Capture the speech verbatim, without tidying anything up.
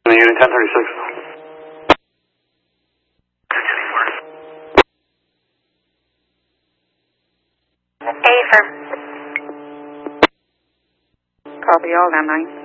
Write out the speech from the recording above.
Unit ten thirty-six. A for. Copy all, landline.